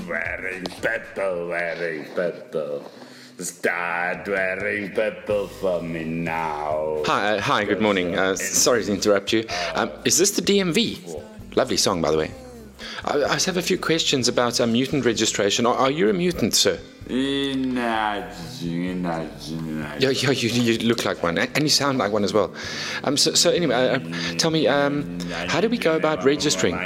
wearing purple. Start wearing purple for me now. Hi, good morning. Sorry to interrupt you. Is this the DMV? Lovely song, by the way. I just have a few questions about mutant registration. Are you a mutant, sir? Yeah, you look like one, and you sound like one as well. So anyway, tell me, how do we go about registering?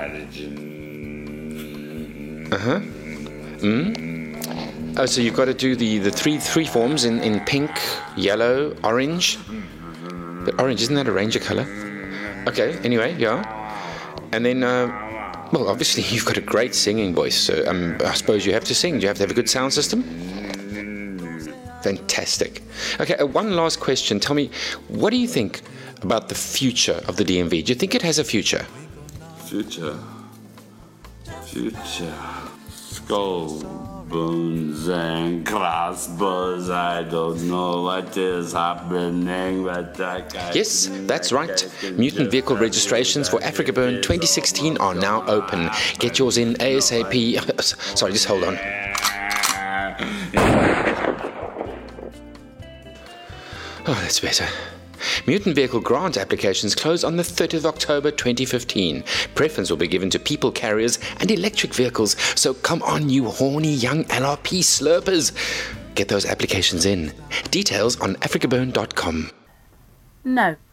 Oh, so you've got to do the three forms in pink, yellow, orange. But orange, isn't that a ranger color? Okay, anyway, yeah. And then, well, obviously you've got a great singing voice, so I suppose you have to sing. Do you have to have a good sound system? Fantastic. Okay, one last question. Tell me, what do you think about the future of the DMV? Do you think it has a future? Future. Skull bones and crossbows. I don't know what is happening, but Yes, that's right. Mutant vehicle registrations for Africa Burn 2016 are now open. Get yours in ASAP. Sorry, just hold on. Oh, that's better. Mutant vehicle grant applications close on the 30th of October 2015. Preference will be given to people carriers and electric vehicles. So come on, you horny young LRP slurpers. Get those applications in. Details on africaburn.com. No.